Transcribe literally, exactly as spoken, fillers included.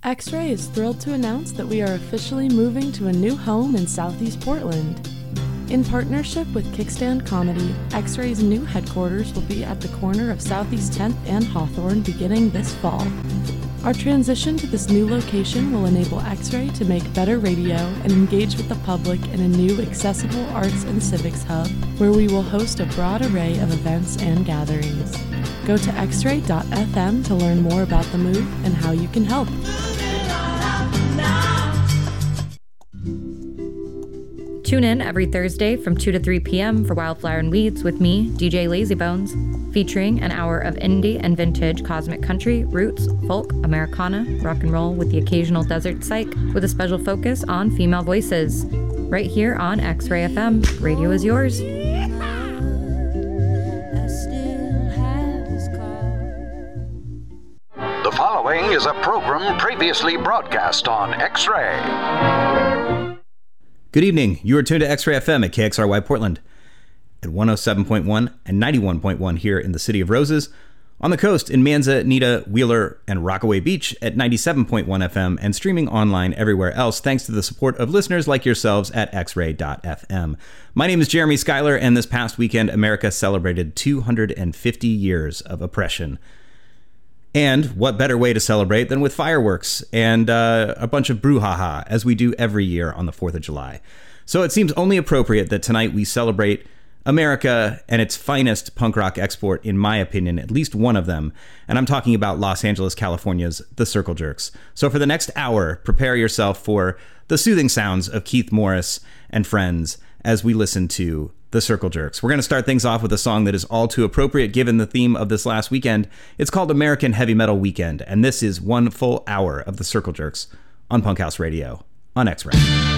X-Ray is thrilled to announce that we are officially moving to a new home in Southeast Portland. In partnership with Kickstand Comedy, X-Ray's new headquarters will be at the corner of Southeast tenth and Hawthorne beginning this fall. Our transition to this new location will enable X-Ray to make better radio and engage with the public in a new accessible arts and civics hub where we will host a broad array of events and gatherings. Go to x ray dot f m to learn more about the move and how you can help. Tune in every Thursday from two to three p.m. for Wildflower and Weeds with me, D J Lazybones, featuring an hour of indie and vintage cosmic country, roots, folk, Americana, rock and roll with the occasional desert psych with a special focus on female voices. Right here on X-Ray F M. Radio is yours. The following is a program previously broadcast on X-Ray. Good evening. You are tuned to X-Ray F M at K X R Y Portland at one oh seven point one and ninety-one point one here in the City of Roses. On the coast in Manzanita, Wheeler, and Rockaway Beach at ninety-seven point one F M and streaming online everywhere else thanks to the support of listeners like yourselves at x ray dot f m. My name is Jeremy Schuyler, and this past weekend, America celebrated two hundred fifty years of oppression. And what better way to celebrate than with fireworks and uh, a bunch of brouhaha, as we do every year on the fourth of July. So it seems only appropriate that tonight we celebrate America and its finest punk rock export, in my opinion, at least one of them. And I'm talking about Los Angeles, California's The Circle Jerks. So for the next hour, prepare yourself for the soothing sounds of Keith Morris and friends as we listen to The Circle Jerks. We're going to start things off with a song that is all too appropriate given the theme of this last weekend. It's called American Heavy Metal Weekend, and this is one full hour of The Circle Jerks on Punk House Radio on X-Ray.